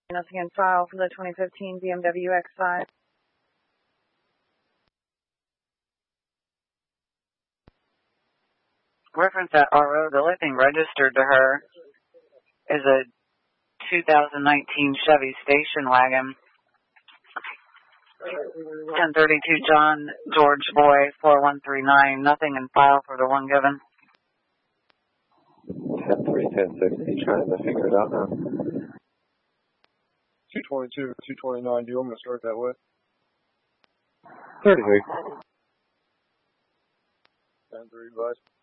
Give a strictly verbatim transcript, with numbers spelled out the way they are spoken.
Nothing in file for the twenty fifteen B M W X five. Reference at R O, the only thing registered to her is a two thousand nineteen Chevy station wagon. ten thirty-two John George Boy four one three nine. Nothing in file for the one given. ten three, ten sixty, trying to figure it out now. two twenty-two, two twenty-nine, do you want me to start that way? thirty-three. ten three, advice.